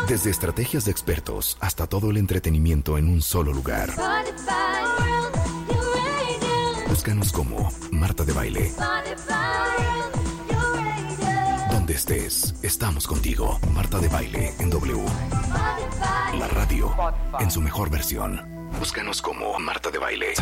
Desde estrategias de expertos hasta todo el entretenimiento en un solo lugar. Búscanos como Marta de Baile. Donde estés, estamos contigo. Marta de Baile en W. La radio en su mejor versión. Búscanos como Marta de Baile.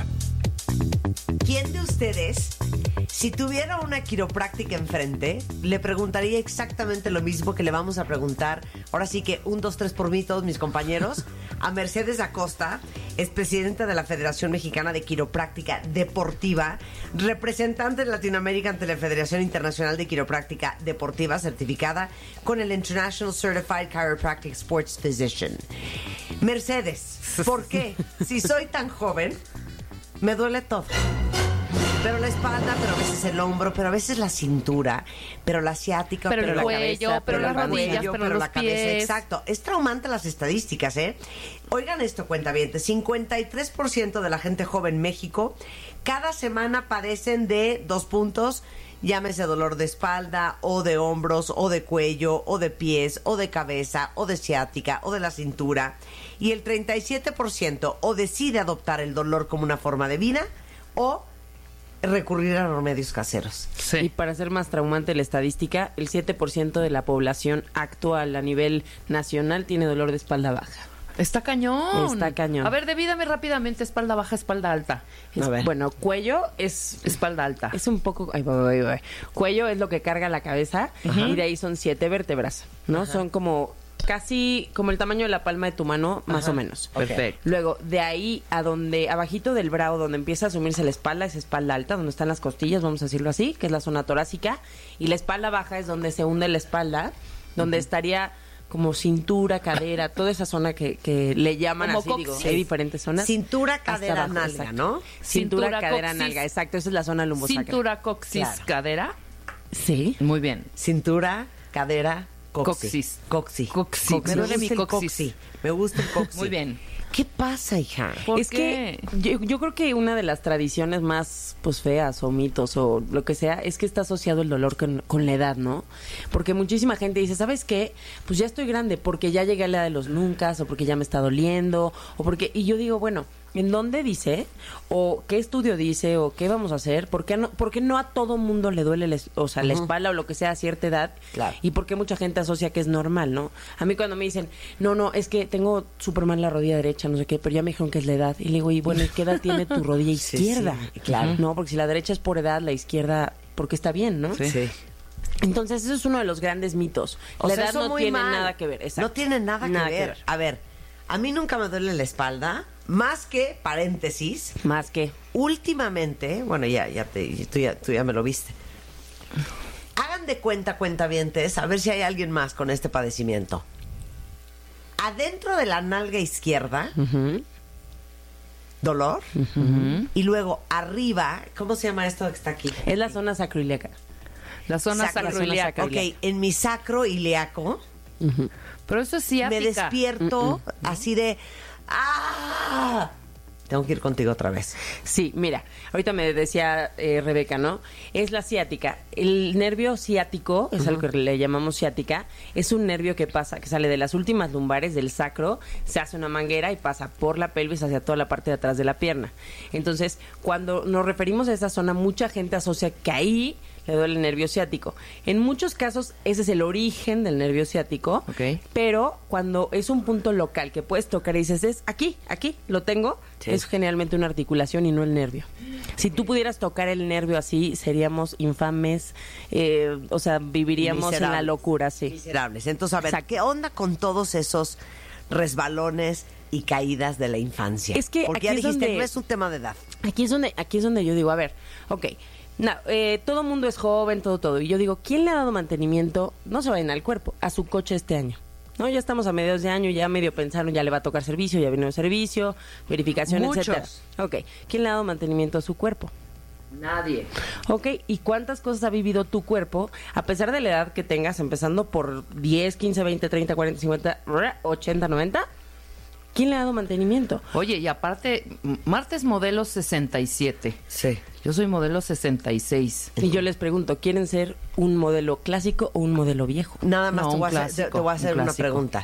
¿Quién de ustedes, si tuviera una quiropráctica enfrente, le preguntaría exactamente lo mismo que le vamos a preguntar, ahora sí que 1, 2, 3 por mí, todos mis compañeros, a Mercedes Acosta, es presidenta de la Federación Mexicana de Quiropráctica Deportiva, representante de Latinoamérica ante la Federación Internacional de Quiropráctica Deportiva, certificada con el International Certified Chiropractic Sports Physician? Mercedes, ¿por qué? Si soy tan joven, me duele todo. Pero la espalda, pero a veces el hombro, pero a veces la cintura, pero la ciática, pero el la cuello, cabeza, pero las rodillas, pero los la cabeza. pies. Exacto. Es traumante las estadísticas, ¿eh? Oigan esto, cuentavientes. 53% de la gente joven en México cada semana padecen de 2 puntos, llámese dolor de espalda, o de hombros, o de cuello, o de pies, o de cabeza, o de ciática, o de la cintura. Y el 37% o decide adoptar el dolor como una forma de vida, o recurrir a remedios caseros. Sí. Y para ser más traumante la estadística, el 7% de la población actual a nivel nacional tiene dolor de espalda baja. Está cañón. Está cañón. A ver, divídame rápidamente, espalda baja, espalda alta. A ver. Bueno, cuello es espalda alta. Es un poco... Ay, voy. Cuello es lo que carga la cabeza. Y de ahí son 7 vértebras, ¿no? Ajá. Son como... casi como el tamaño de la palma de tu mano, más o menos. Perfecto. Luego, de ahí a donde, abajito del brow, donde empieza a asumirse la espalda, es espalda alta, donde están las costillas, vamos a decirlo así, que es la zona torácica. Y la espalda baja es donde se hunde la espalda, donde estaría como cintura, cadera, toda esa zona que le llaman como así, coxis. Digo, hay diferentes zonas. Cintura, cadera, abajo, nalga, exacto. ¿no? Cintura, cadera, coxis. Nalga, exacto, esa es la zona lumbosacra. Cintura, coxis, claro. Cadera. Sí. Muy bien. Cintura, cadera, coxis. Coxis. Me duele mi coxis. Me gusta el coxis. Muy bien. ¿Qué pasa, hija? Es que yo creo que una de las tradiciones más pues feas o mitos o lo que sea es que está asociado el dolor con la edad, ¿no? Porque muchísima gente dice, ¿sabes qué? Pues ya estoy grande porque ya llegué a la edad de los nunca, o porque ya me está doliendo, o porque... Y yo digo, bueno, ¿en dónde dice? ¿O qué estudio dice? ¿O qué vamos a hacer? ¿Por qué no a todo mundo le duele la espalda o lo que sea a cierta edad? Claro. Y por qué mucha gente asocia que es normal, ¿no? A mí cuando me dicen, no, es que tengo súper mal la rodilla derecha, no sé qué, pero ya me dijeron que es la edad. Y le digo, y bueno, ¿qué edad tiene tu rodilla izquierda? Sí, claro. No, porque si la derecha es por edad, la izquierda, porque está bien, ¿no? Sí. Entonces, eso es uno de los grandes mitos. O la sea, edad no tiene nada que ver. Exacto. No tiene nada que ver. A ver, a mí nunca me duele la espalda, más que, paréntesis, más que últimamente, bueno, tú ya me lo viste. Hagan de cuentavientes, a ver si hay alguien más con este padecimiento. Adentro de la nalga izquierda, dolor, y luego arriba, ¿cómo se llama esto que está aquí? Es la zona sacroiliaca. La zona sacroiliaca. Ok, en mi sacroiliaco, pero eso es ciática. Me despierto así de... ¡Ah! Tengo que ir contigo otra vez. Sí, mira, ahorita me decía Rebeca, ¿no? Es la ciática. El nervio ciático, es algo que le llamamos ciática, es un nervio que sale de las últimas lumbares del sacro, se hace una manguera y pasa por la pelvis hacia toda la parte de atrás de la pierna. Entonces, cuando nos referimos a esa zona, mucha gente asocia que ahí le duele el nervio ciático. En muchos casos, ese es el origen del nervio ciático, pero cuando es un punto local que puedes tocar y dices, es aquí, lo tengo, es generalmente una articulación y no el nervio. Si tú pudieras tocar el nervio así, seríamos infames, o sea, viviríamos en la locura, sí. Miserables. Entonces, a ver, ¿qué onda con todos esos resbalones y caídas de la infancia? Es que porque ya dijiste, no es un tema de edad. Aquí es donde yo digo, a ver, todo mundo es joven, todo. Y yo digo, ¿quién le ha dado mantenimiento? No se vayan al cuerpo, a su coche este año. No, ya estamos a mediados de año, ya medio pensaron, ya le va a tocar servicio, ya vino el servicio, verificación, etcétera. Ok, ¿quién le ha dado mantenimiento a su cuerpo? Nadie. Ok, ¿y cuántas cosas ha vivido tu cuerpo, a pesar de la edad que tengas, empezando por 10, 15, 20, 30, 40, 50, 80, 90? ¿Quién le ha dado mantenimiento? Oye, y aparte, Marta es modelo 67. Sí. Yo soy modelo 66. Y yo les pregunto, ¿quieren ser un modelo clásico o un modelo viejo? Nada más te voy a hacer una pregunta.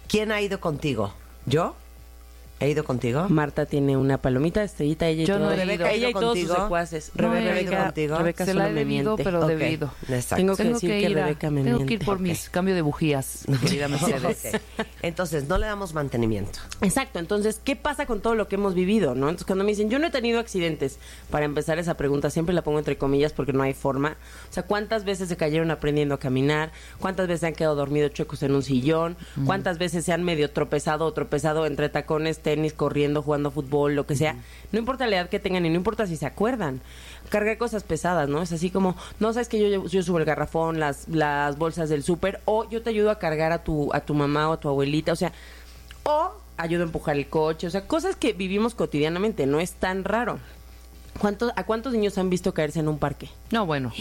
¿Quién ha ido contigo? ¿Yo? ¿He ido contigo? Marta tiene una palomita, Estrellita, ella y Yo no todos. he ido. Rebeca, Ella y todos sus contigo. secuaces. No he ido contigo. Rebeca Se solo la he me debido, miente. pero Ok, debido. exacto. Tengo que decir que Rebeca me Tengo que miente. ir por Ok. mis cambio de bujías, querida Mercedes. Ok. Entonces, no le damos mantenimiento. Exacto, entonces, ¿qué pasa con todo lo que hemos vivido, no? Entonces, cuando me dicen, yo no he tenido accidentes, para empezar esa pregunta, siempre la pongo entre comillas porque no hay forma. O sea, ¿cuántas veces se cayeron aprendiendo a caminar? ¿Cuántas veces se han quedado dormidos chuecos en un sillón? ¿Cuántas veces se han medio tropezado o tropezado entre tacones, tenis, corriendo, jugando fútbol, lo que sea? No importa la edad que tengan y no importa si se acuerdan. Cargar cosas pesadas, ¿no? Es así como, no, sabes que yo subo el garrafón, las bolsas del súper, o yo te ayudo a cargar a tu mamá o a tu abuelita, o sea, o ayudo a empujar el coche, o sea, cosas que vivimos cotidianamente, no es tan raro. ¿A cuántos niños han visto caerse en un parque? No, bueno.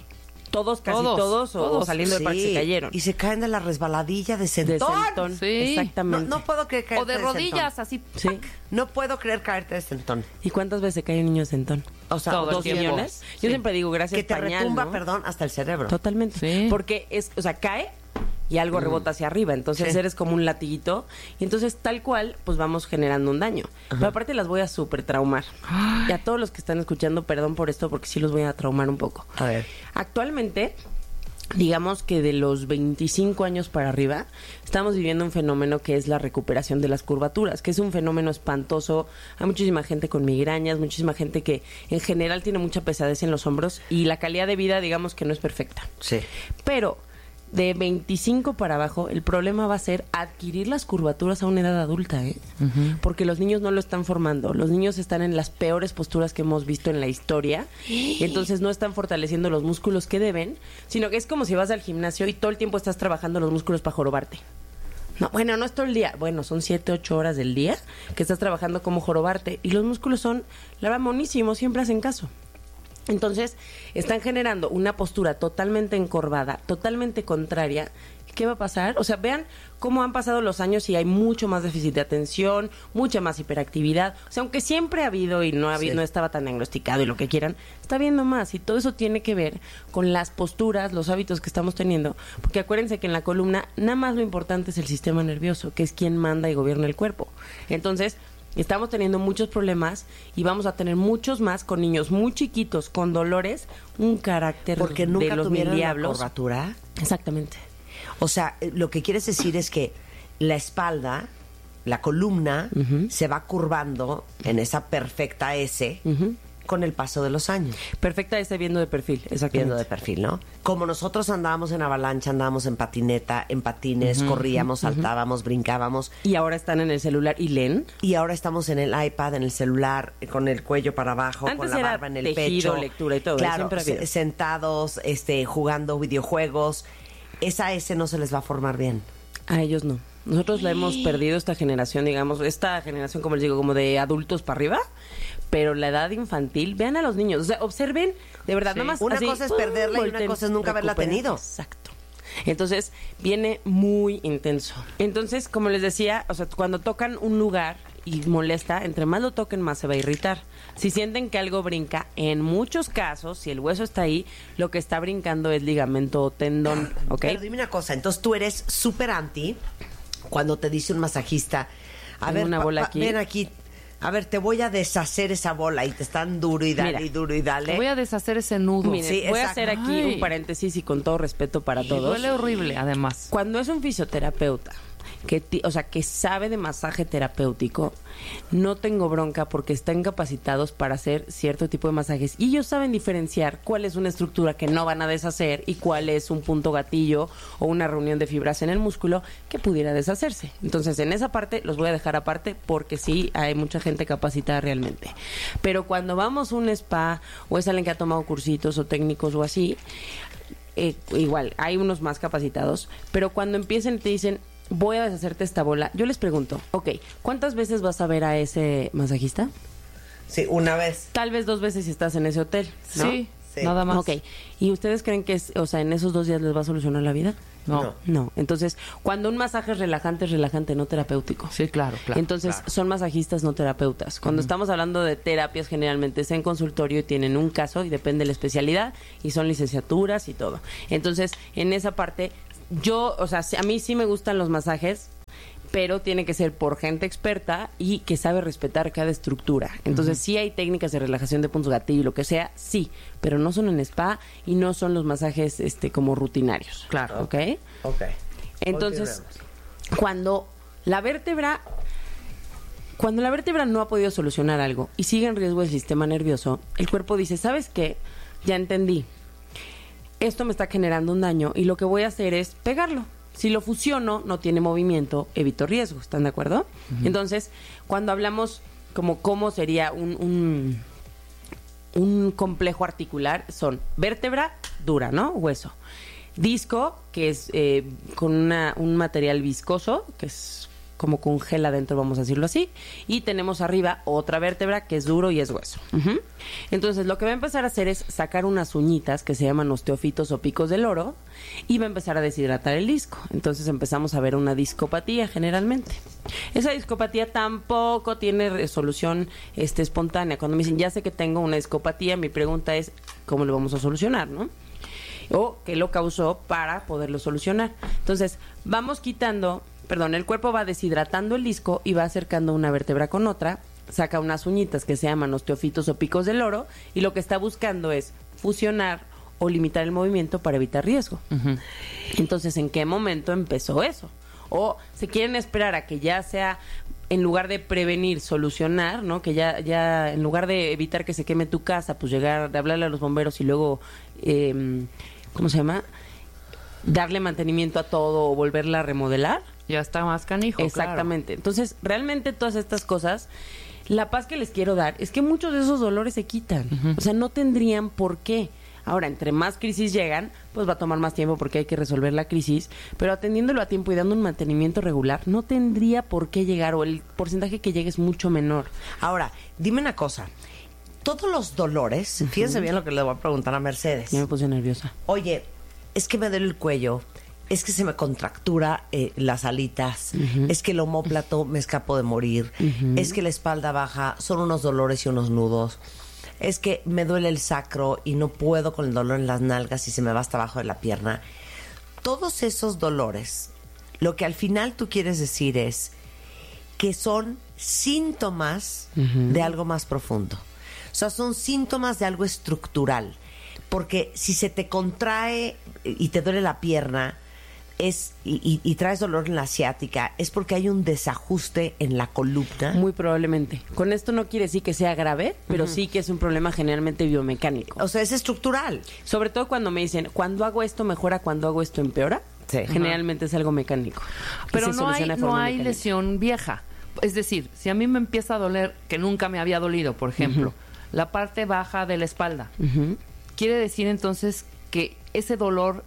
Todos, casi Todos, todos, o todos. saliendo del parque se cayeron. Y se caen de la resbaladilla de De sentón. sentón. Sí. Exactamente. No puedo creer caerte O de rodillas, sentón. así. Sí. No puedo creer caerte de sentón. ¿Y cuántas veces se cae un niño de sentón? O sea, Todo el 2 tiempo. millones. Yo Sí. siempre digo, gracias, que te pañal, retumba, ¿no? perdón, hasta el cerebro. Totalmente. Sí. Porque o sea, cae y algo rebota hacia arriba. Entonces Sí. eres como un latiguito. Y entonces, tal cual, pues vamos generando un daño. Pero aparte las voy a súper traumar. Y a todos los que están escuchando, perdón por esto, porque sí los voy a traumar un poco. A ver. Actualmente, digamos que de los 25 años para arriba, estamos viviendo un fenómeno que es la recuperación de las curvaturas, que es un fenómeno espantoso. Hay muchísima gente con migrañas, muchísima gente que en general tiene mucha pesadez en los hombros y la calidad de vida, digamos que no es perfecta. Sí. Pero de 25 para abajo, el problema va a ser adquirir las curvaturas a una edad adulta, ¿eh? Porque los niños no lo están formando. Los niños están en las peores posturas que hemos visto en la historia. Y entonces no están fortaleciendo los músculos que deben, sino que es como si vas al gimnasio y todo el tiempo estás trabajando los músculos para jorobarte. No, bueno, no es todo el día. Bueno, son 7, 8 horas del día que estás trabajando como jorobarte. Y los músculos son, la verdad, monísimos, siempre hacen caso. Entonces, están generando una postura totalmente encorvada, totalmente contraria. ¿Qué va a pasar? O sea, vean cómo han pasado los años y hay mucho más déficit de atención, mucha más hiperactividad. O sea, aunque siempre ha habido y no estaba tan diagnosticado y lo que quieran, está habiendo más. Y todo eso tiene que ver con las posturas, los hábitos que estamos teniendo. Porque acuérdense que en la columna nada más lo importante es el sistema nervioso, que es quien manda y gobierna el cuerpo. Entonces, estamos teniendo muchos problemas y vamos a tener muchos más con niños muy chiquitos, con dolores, un carácter Porque de nunca los mil tuvieron la diablos. curvatura. Exactamente. O sea, lo que quieres decir es que la espalda, la columna, se va curvando en esa perfecta S con el paso de los años. Perfecta ese viendo de perfil, exactamente. Viendo de perfil, ¿no? Como nosotros andábamos en avalancha, andábamos en patineta, en patines, corríamos, saltábamos, brincábamos. Y ahora están en el celular y leen. Y ahora estamos en el iPad, en el celular, con el cuello para abajo, Antes con la era barba en el tejido, pecho. lectura y todo, Claro, siempre ha habido. sentados, jugando videojuegos. Esa S no se les va a formar bien. A ellos no. Nosotros la hemos perdido, esta generación, digamos, esta generación, como les digo, como de adultos para arriba, pero la edad infantil, vean a los niños, o sea, observen, de verdad, Sí. nada más Una así, cosa es perderla y una volteen, cosa es nunca haberla recuperen. tenido. Exacto. Entonces, viene muy intenso. Entonces, como les decía, o sea, cuando tocan un lugar y molesta, entre más lo toquen, más se va a irritar. Si sienten que algo brinca, en muchos casos, si el hueso está ahí, lo que está brincando es ligamento o tendón, ¿ok? Pero dime una cosa, entonces tú eres súper anti cuando te dice un masajista, a Tengo ver, una bola aquí. ven aquí, a ver, te voy a deshacer esa bola y te están duro y dale Mira, y duro y dale. Te voy a deshacer ese nudo. Miren, Sí, voy a exacto. hacer aquí Ay. un paréntesis y con todo respeto para Y todos. duele horrible, además. Cuando es un fisioterapeuta o sea, que sabe de masaje terapéutico, no tengo bronca porque están capacitados para hacer cierto tipo de masajes y ellos saben diferenciar cuál es una estructura que no van a deshacer y cuál es un punto gatillo o una reunión de fibras en el músculo que pudiera deshacerse. Entonces, en esa parte los voy a dejar aparte porque sí hay mucha gente capacitada realmente. Pero cuando vamos a un spa o es alguien que ha tomado cursitos o técnicos o así, igual, hay unos más capacitados, pero cuando empiecen y te dicen, voy a deshacerte esta bola, yo les pregunto, ok, ¿cuántas veces vas a ver a ese masajista? Sí, una vez. Tal vez 2 veces si estás en ese hotel, ¿no? Sí, Sí. nada más. Ok, ¿y ustedes creen que en esos 2 días les va a solucionar la vida? No. No, entonces, cuando un masaje es relajante, no terapéutico. Sí, claro, claro. Entonces, claro. son masajistas, no terapeutas. Cuando estamos hablando de terapias, generalmente es en consultorio y tienen un caso y depende de la especialidad y son licenciaturas y todo. Entonces, en esa parte, a mí sí me gustan los masajes, pero tiene que ser por gente experta y que sabe respetar cada estructura. Entonces, sí hay técnicas de relajación de puntos gatillo y lo que sea, sí, pero no son en spa y no son los masajes como rutinarios. Claro. ¿Ok? Ok. Entonces, cuando la vértebra no ha podido solucionar algo y sigue en riesgo el sistema nervioso, el cuerpo dice, ¿sabes qué? Ya entendí. Esto me está generando un daño y lo que voy a hacer es pegarlo. Si lo fusiono, no tiene movimiento, evito riesgo. ¿Están de acuerdo? Entonces, cuando hablamos como cómo sería un complejo articular, son vértebra dura, ¿no? Hueso. Disco, que es con un material viscoso, que es como con gel adentro, vamos a decirlo así. Y tenemos arriba otra vértebra que es duro y es hueso. Entonces, lo que va a empezar a hacer es sacar unas uñitas que se llaman osteofitos o picos del loro y va a empezar a deshidratar el disco. Entonces, empezamos a ver una discopatía generalmente. Esa discopatía tampoco tiene solución espontánea. Cuando me dicen, ya sé que tengo una discopatía, mi pregunta es, ¿cómo lo vamos a solucionar, no? O qué lo causó para poderlo solucionar. Entonces, vamos quitando... el cuerpo va deshidratando el disco y va acercando una vértebra con otra, saca unas uñitas que se llaman osteofitos o picos del loro y lo que está buscando es fusionar o limitar el movimiento para evitar riesgo. Entonces, ¿en qué momento empezó eso? O se quieren esperar a que ya sea, en lugar de prevenir, solucionar, ¿no? Que ya en lugar de evitar que se queme tu casa, pues llegar a hablarle a los bomberos y luego, ¿cómo se llama? Darle mantenimiento a todo o volverla a remodelar. Ya está más canijo. Exactamente. Claro. Entonces, realmente todas estas cosas, la paz que les quiero dar es que muchos de esos dolores se quitan. O sea, no tendrían por qué. Ahora, entre más crisis llegan, pues va a tomar más tiempo porque hay que resolver la crisis, pero atendiéndolo a tiempo y dando un mantenimiento regular, no tendría por qué llegar, o el porcentaje que llegue es mucho menor. Ahora, dime una cosa. Todos los dolores, fíjense bien lo que le voy a preguntar a Mercedes. Ya me puse nerviosa. Oye, es que me duele el cuello, es que se me contractura las alitas, es que el omóplato me escapo de morir, es que la espalda baja, son unos dolores y unos nudos, es que me duele el sacro y no puedo con el dolor en las nalgas y se me va hasta abajo de la pierna. Todos esos dolores, lo que al final tú quieres decir es que son síntomas de algo más profundo. O sea, son síntomas de algo estructural. Porque si se te contrae y te duele la pierna y traes dolor en la ciática, es porque hay un desajuste en la columna. Muy probablemente. Con esto no quiere decir que sea grave, pero sí que es un problema generalmente biomecánico. O sea, es estructural. Sobre todo cuando me dicen, cuando hago esto mejora, cuando hago esto empeora. Sí. Generalmente es algo mecánico. Pero no hay lesión vieja. Es decir, si a mí me empieza a doler, que nunca me había dolido, por ejemplo, la parte baja de la espalda, quiere decir entonces que ese dolor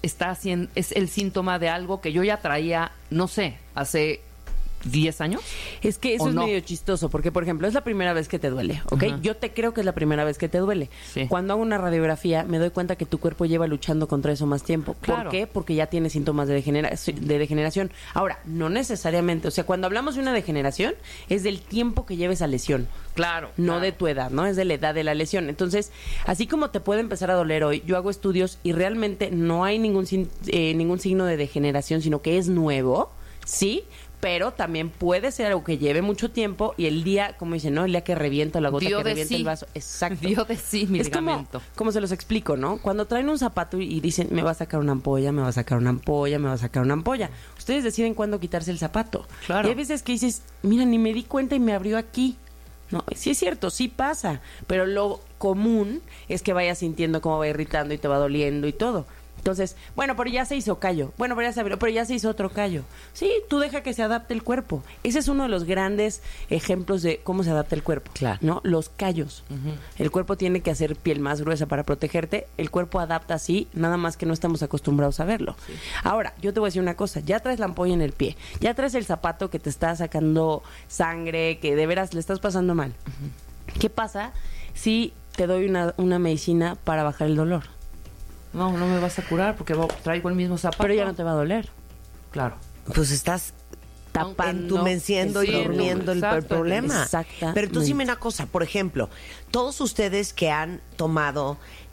es el síntoma de algo que yo ya traía, no sé, hace 10 años. Es que eso es medio chistoso, porque, por ejemplo, es la primera vez que te duele, ¿ok? Yo te creo que es la primera vez que te duele. Sí. Cuando hago una radiografía, me doy cuenta que tu cuerpo lleva luchando contra eso más tiempo. Claro. ¿Por qué? Porque ya tiene síntomas de degeneración. Ahora, no necesariamente. O sea, cuando hablamos de una degeneración, es del tiempo que lleva esa lesión. Claro. No de tu edad, ¿no? Es de la edad de la lesión. Entonces, así como te puede empezar a doler hoy, yo hago estudios y realmente no hay ningún signo de degeneración, sino que es nuevo, ¿sí? Pero también puede ser algo que lleve mucho tiempo y el día, como dicen, ¿no? El día que revienta la gota, que revienta el vaso. Exacto. Dio de sí mi ligamento. Como se los explico, ¿no? Cuando traen un zapato y dicen, me va a sacar una ampolla, me va a sacar una ampolla, me va a sacar una ampolla. Ustedes deciden cuándo quitarse el zapato. Claro. Y hay veces que dices, mira, ni me di cuenta y me abrió aquí. No, sí es cierto, sí pasa. Pero lo común es que vayas sintiendo cómo va irritando y te va doliendo y todo. Entonces, bueno, pero ya se hizo callo. Bueno, pero ya se hizo otro callo. Sí, tú deja que se adapte el cuerpo. Ese es uno de los grandes ejemplos de cómo se adapta el cuerpo. Claro. ¿No? Los callos. El cuerpo tiene que hacer piel más gruesa para protegerte. El cuerpo adapta así, nada más que no estamos acostumbrados a verlo. Sí. Ahora, yo te voy a decir una cosa. Ya traes la ampolla en el pie. Ya traes el zapato que te está sacando sangre, que de veras le estás pasando mal. ¿Qué pasa si te doy una medicina para bajar el dolor? No me vas a curar porque traigo el mismo zapato. Pero ya no te va a doler. Claro. Pues estás entumeciendo y durmiendo el problema. Exactamente. Pero tú dime una cosa, por ejemplo, todos ustedes que han tomado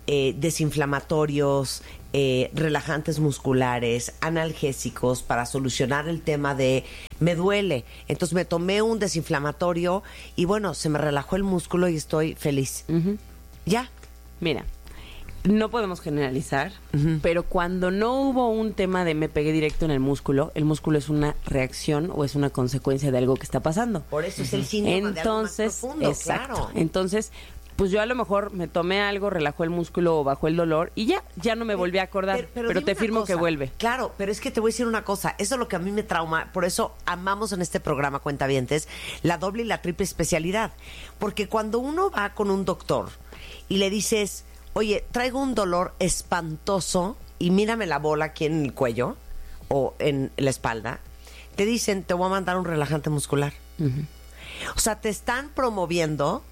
desinflamatorios, relajantes musculares, analgésicos para solucionar el tema de me duele. Entonces me tomé un desinflamatorio y bueno, se me relajó el músculo y estoy feliz. Ya. Mira, no podemos generalizar, pero cuando no hubo un tema de me pegué directo en el músculo es una reacción o es una consecuencia de algo que está pasando. Por eso es el síntoma de algo más profundo, exacto. claro. Entonces, pues yo a lo mejor me tomé algo, relajó el músculo o bajó el dolor y ya no me volví a acordar, pero te firmo que vuelve. Claro, pero es que te voy a decir una cosa, eso es lo que a mí me trauma, por eso amamos en este programa Cuentavientes la doble y la triple especialidad, porque cuando uno va con un doctor y le dices, oye, traigo un dolor espantoso y mírame la bola aquí en el cuello o en la espalda, te dicen, te voy a mandar un relajante muscular. O sea, te están promoviendo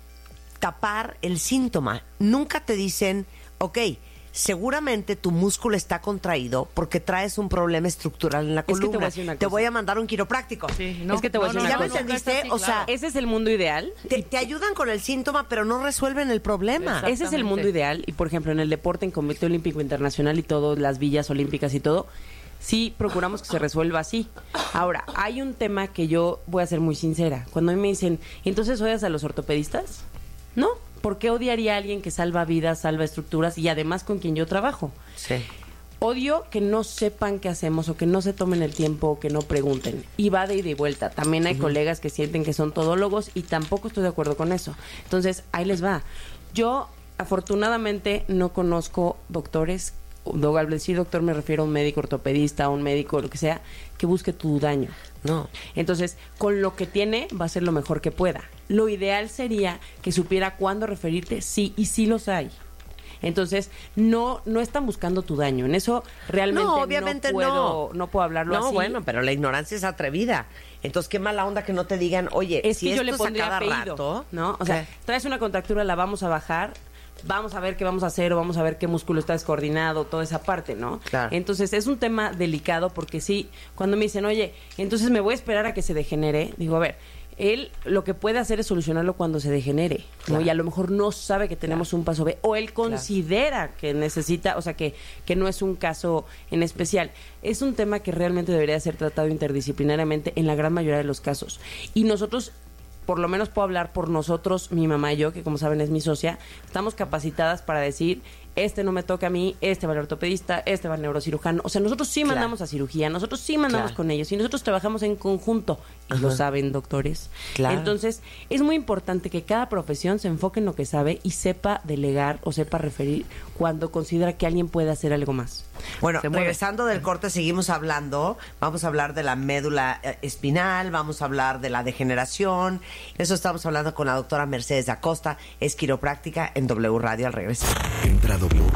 tapar el síntoma. Nunca te dicen, ok, seguramente tu músculo está contraído porque traes un problema estructural en la columna. Te voy a mandar un quiropráctico. Sí, no, es que te voy a decir una cosa. cosa. ¿Ya me entendiste? Sí, o sea, ese es el mundo ideal. Te ayudan con el síntoma, pero no resuelven el problema. Ese es el mundo ideal. Y, por ejemplo, en el deporte, en Comité Olímpico Internacional y todo, las villas olímpicas y todo, sí procuramos que se resuelva así. Ahora, hay un tema que yo voy a ser muy sincera. Cuando a mí me dicen, ¿entonces odias a los ortopedistas? No. ¿Por qué odiaría a alguien que salva vidas, salva estructuras y además con quien yo trabajo? Sí. Odio que no sepan qué hacemos o que no se tomen el tiempo o que no pregunten. Y va de ida y vuelta. También hay colegas que sienten que son todólogos y tampoco estoy de acuerdo con eso. Entonces, ahí les va. Yo, afortunadamente, no conozco doctores, al decir doctor me refiero a un médico ortopedista, a un médico, lo que sea, que busque tu daño. No. Entonces, con lo que tiene, va a ser lo mejor que pueda. Lo ideal sería que supiera cuándo referirte, sí, y sí los hay. Entonces, no están buscando tu daño. En eso realmente no, obviamente no puedo hablarlo así. No, bueno, pero la ignorancia es atrevida. Entonces, qué mala onda que no te digan, oye, es si que yo esto le pondría a cada apellido, rato, ¿no? O sea, traes una contractura, la vamos a bajar, vamos a ver qué vamos a hacer o vamos a ver qué músculo está descoordinado, toda esa parte, ¿no? Claro. Entonces, es un tema delicado porque sí, cuando me dicen, oye, entonces me voy a esperar a que se degenere, digo, a ver, él lo que puede hacer es solucionarlo cuando se degenere, ¿no? Claro. Y a lo mejor no sabe que tenemos un paso B, o él considera que necesita, o sea, que no es un caso en especial. Es un tema que realmente debería ser tratado interdisciplinariamente en la gran mayoría de los casos. Y nosotros, por lo menos puedo hablar por nosotros, mi mamá y yo, que como saben es mi socia, estamos capacitadas para decir, este no me toca a mí, este va al ortopedista, este va al neurocirujano. O sea, nosotros sí mandamos a cirugía, nosotros sí mandamos con ellos y nosotros trabajamos en conjunto. Y lo saben, doctores. Claro. Entonces, es muy importante que cada profesión se enfoque en lo que sabe y sepa delegar o sepa referir cuando considera que alguien puede hacer algo más. Bueno, regresando del corte, seguimos hablando. Vamos a hablar de la médula espinal, vamos a hablar de la degeneración. Eso estamos hablando con la doctora Mercedes Acosta, es quiropráctica en W Radio al regresar. Entra a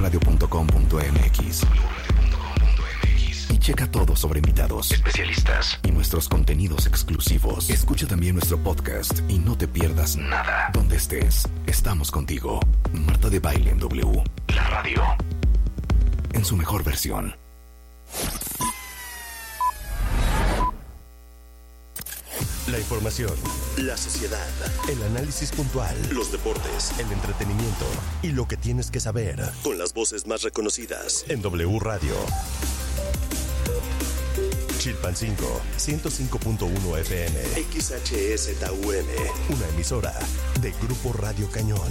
wradio.com.mx y checa todo sobre invitados, especialistas y nuestros contenidos exclusivos. Escucha también nuestro podcast y no te pierdas nada. Donde estés, estamos contigo. Marta de Baile en W. La radio. En su mejor versión. La información, la sociedad, el análisis puntual, los deportes, el entretenimiento y lo que tienes que saber con las voces más reconocidas en W Radio. Chilpancingo, 105.1 FM, XHSTUM, una emisora de Grupo Radio Cañón.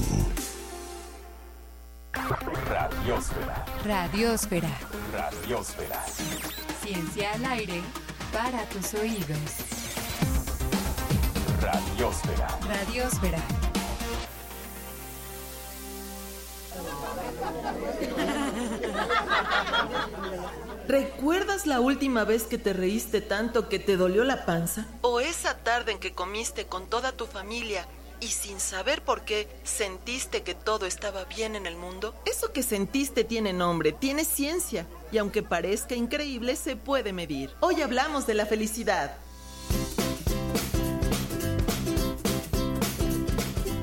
Radiósfera. Radiósfera. Radiósfera. Ciencia al aire para tus oídos. Radiósfera. Radiósfera. ¿Recuerdas la última vez que te reíste tanto que te dolió la panza? ¿O esa tarde en que comiste con toda tu familia y sin saber por qué sentiste que todo estaba bien en el mundo? Eso que sentiste tiene nombre, tiene ciencia, y aunque parezca increíble, se puede medir. Hoy hablamos de la felicidad.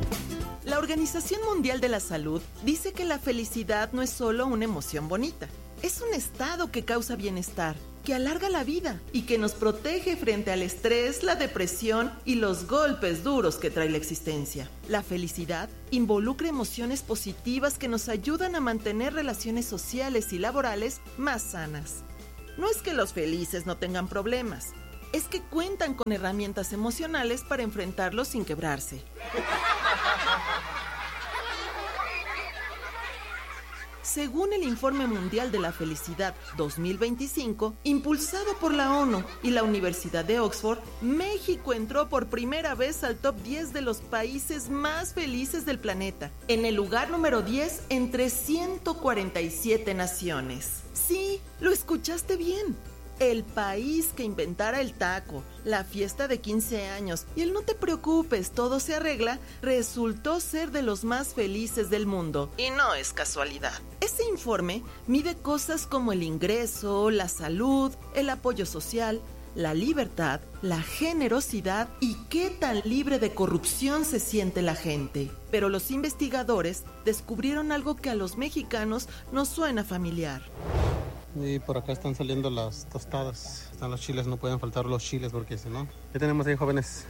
La Organización Mundial de la Salud dice que la felicidad no es solo una emoción bonita. Es un estado que causa bienestar, que alarga la vida y que nos protege frente al estrés, la depresión y los golpes duros que trae la existencia. La felicidad involucra emociones positivas que nos ayudan a mantener relaciones sociales y laborales más sanas. No es que los felices no tengan problemas, es que cuentan con herramientas emocionales para enfrentarlos sin quebrarse. Según el Informe Mundial de la Felicidad 2025, impulsado por la ONU y la Universidad de Oxford, México entró por primera vez al top 10 de los países más felices del planeta, en el lugar número 10 entre 147 naciones. Sí, lo escuchaste bien. El país que inventara el taco, la fiesta de 15 años y el no te preocupes, todo se arregla, resultó ser de los más felices del mundo. Y no es casualidad. Ese informe mide cosas como el ingreso, la salud, el apoyo social, la libertad, la generosidad y qué tan libre de corrupción se siente la gente. Pero los investigadores descubrieron algo que a los mexicanos nos suena familiar. Y por acá están saliendo las tostadas. Están los chiles, no pueden faltar los chiles porque si no... ¿Qué tenemos ahí, jóvenes?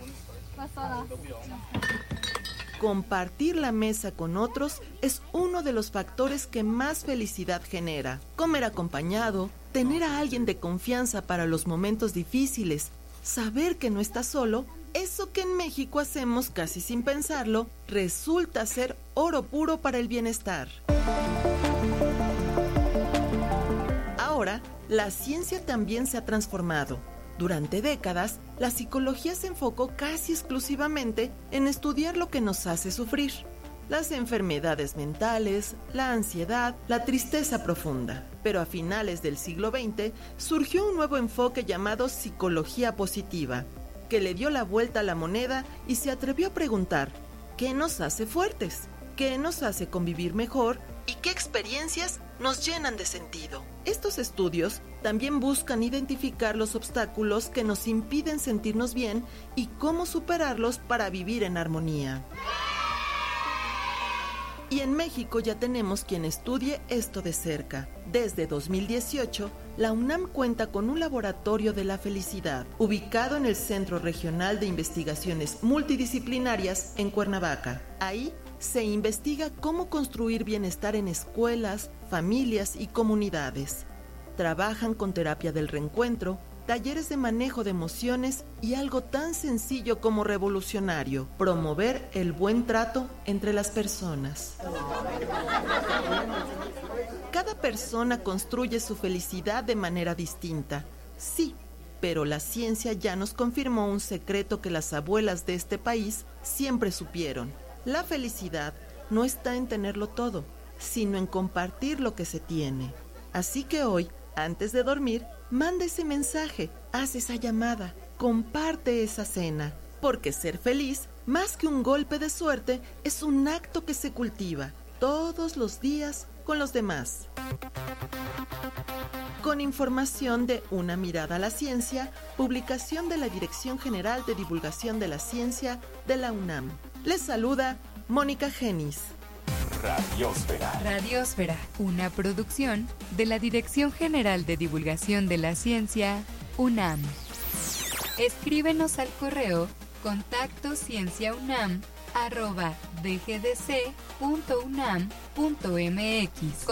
Compartir la mesa con otros es uno de los factores que más felicidad genera. Comer acompañado, tener a alguien de confianza para los momentos difíciles, saber que no estás solo, eso que en México hacemos casi sin pensarlo, resulta ser oro puro para el bienestar. Ahora, la ciencia también se ha transformado. Durante décadas, la psicología se enfocó casi exclusivamente en estudiar lo que nos hace sufrir. Las enfermedades mentales, la ansiedad, la tristeza profunda. Pero a finales del siglo XX surgió un nuevo enfoque llamado psicología positiva, que le dio la vuelta a la moneda y se atrevió a preguntar, ¿qué nos hace fuertes? ¿Qué nos hace convivir mejor? ¿Y qué experiencias nos llenan de sentido? Estos estudios también buscan identificar los obstáculos que nos impiden sentirnos bien y cómo superarlos para vivir en armonía. Y en México ya tenemos quien estudie esto de cerca. Desde 2018, la UNAM cuenta con un laboratorio de la felicidad, ubicado en el Centro Regional de Investigaciones Multidisciplinarias en Cuernavaca. Ahí se investiga cómo construir bienestar en escuelas, familias y comunidades. Trabajan con terapia del reencuentro, talleres de manejo de emociones y algo tan sencillo como revolucionario, promover el buen trato entre las personas. Cada persona construye su felicidad de manera distinta. Sí, pero la ciencia ya nos confirmó un secreto que las abuelas de este país siempre supieron. La felicidad no está en tenerlo todo, sino en compartir lo que se tiene. Así que hoy, antes de dormir, manda ese mensaje, haz esa llamada, comparte esa cena. Porque ser feliz, más que un golpe de suerte, es un acto que se cultiva todos los días con los demás. Con información de Una Mirada a la Ciencia, publicación de la Dirección General de Divulgación de la Ciencia de la UNAM. Les saluda Mónica Genis. Radiósfera. Radiósfera, una producción de la Dirección General de Divulgación de la Ciencia, UNAM. Escríbenos al correo contactoscienciaunam@dgdc.unam.mx.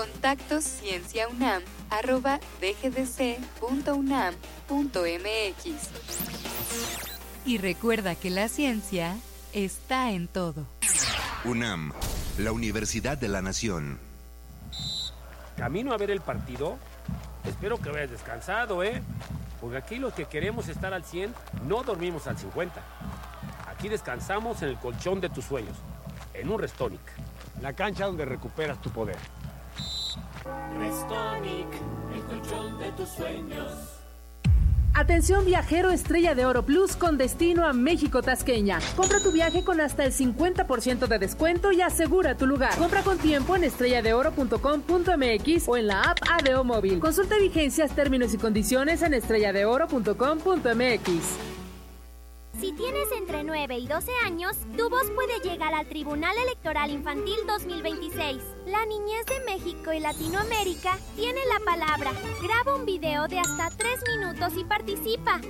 contactoscienciaunam@dgdc.unam.mx. Y recuerda que la ciencia está en todo. UNAM, la Universidad de la Nación. Camino a ver el partido. Espero que vayas descansado, porque aquí los que queremos estar al 100 no dormimos al 50. Aquí descansamos en el colchón de tus sueños, en un Restonic, la cancha donde recuperas tu poder. Restonic, el colchón de tus sueños. Atención viajero Estrella de Oro Plus con destino a México Tasqueña. Compra tu viaje con hasta el 50% de descuento y asegura tu lugar. Compra con tiempo en estrelladeoro.com.mx o en la app ADO Móvil. Consulta vigencias, términos y condiciones en estrelladeoro.com.mx. Si tienes entre 9 y 12 años, tu voz puede llegar al Tribunal Electoral Infantil 2026. La niñez de México y Latinoamérica tiene la palabra. Graba un video de hasta 3 minutos y participa.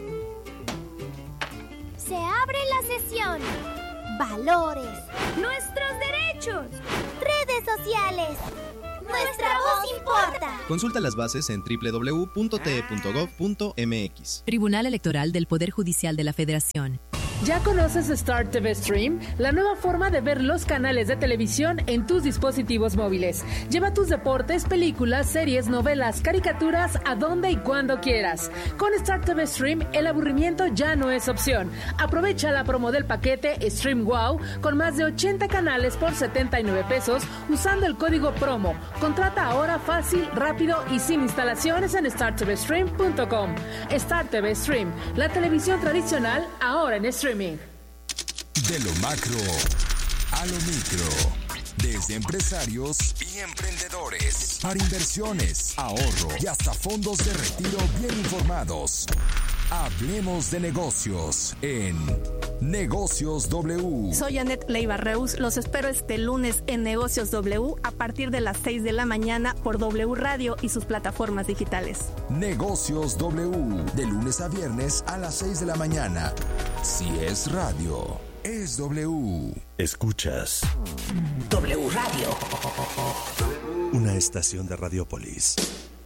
Se abre la sesión. Valores. Nuestros derechos. Redes sociales. Nuestra voz importa. Consulta las bases en www.te.gov.mx. Tribunal Electoral del Poder Judicial de la Federación. ¿Ya conoces Star TV Stream? La nueva forma de ver los canales de televisión en tus dispositivos móviles. Lleva tus deportes, películas, series, novelas, caricaturas a donde y cuando quieras. Con Star TV Stream, el aburrimiento ya no es opción. Aprovecha la promo del paquete Stream Wow con más de 80 canales por 79 pesos usando el código promo. Contrata ahora fácil, rápido y sin instalaciones en startvstream.com. Star TV Stream, la televisión tradicional ahora en streaming. De lo macro a lo micro. Desde empresarios y emprendedores para inversiones, ahorro y hasta fondos de retiro bien informados. Hablemos de negocios en Negocios W. Soy Anet Leiva Reus. Los espero este lunes en Negocios W a partir de las 6 de la mañana por W Radio y sus plataformas digitales. Negocios W, de lunes a viernes a las 6 de la mañana. Si es radio, es W. Escuchas W Radio. Una estación de Radiopolis.